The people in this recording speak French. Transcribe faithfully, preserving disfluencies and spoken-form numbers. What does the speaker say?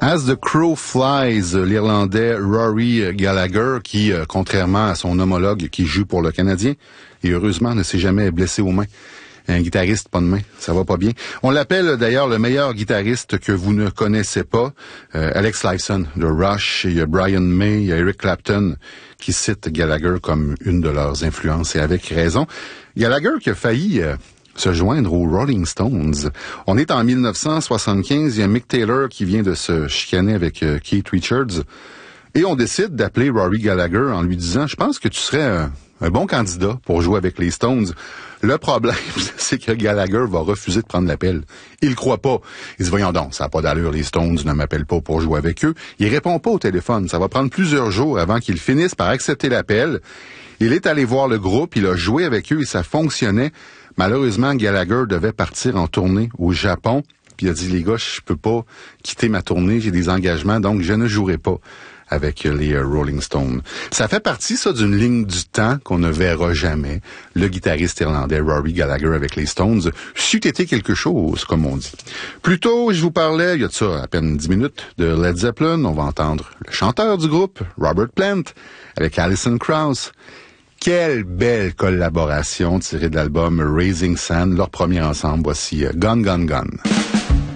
As the Crow Flies, l'Irlandais Rory Gallagher, qui, euh, contrairement à son homologue qui joue pour le Canadien, et heureusement ne s'est jamais blessé aux mains. Un guitariste, pas de main, ça va pas bien. On l'appelle d'ailleurs le meilleur guitariste que vous ne connaissez pas. Euh, Alex Lifeson de Rush, il y a Brian May, il y a Eric Clapton qui citent Gallagher comme une de leurs influences, et avec raison. Gallagher qui a failli euh, se joindre aux Rolling Stones. On est en mille neuf cent soixante-quinze, il y a Mick Taylor qui vient de se chicaner avec euh, Keith Richards, et on décide d'appeler Rory Gallagher en lui disant « Je pense que tu serais un, un bon candidat pour jouer avec les Stones ». Le problème, c'est que Gallagher va refuser de prendre l'appel. Il croit pas. Il dit, voyons donc, ça n'a pas d'allure, les Stones ne m'appellent pas pour jouer avec eux. Il répond pas au téléphone. Ça va prendre plusieurs jours avant qu'il finisse par accepter l'appel. Il est allé voir le groupe, il a joué avec eux et ça fonctionnait. Malheureusement, Gallagher devait partir en tournée au Japon. Puis il a dit, les gars, je peux pas quitter ma tournée, j'ai des engagements, donc je ne jouerai pas avec les uh, Rolling Stones. Ça fait partie, ça, d'une ligne du temps qu'on ne verra jamais. Le guitariste irlandais Rory Gallagher avec les Stones c'eût été quelque chose, comme on dit. Plus tôt, je vous parlais, il y a de ça à peine dix minutes, de Led Zeppelin. On va entendre le chanteur du groupe, Robert Plant, avec Alison Krauss. Quelle belle collaboration tirée de l'album Raising Sand, leur premier ensemble. Voici uh, Gone, Gone, Gone.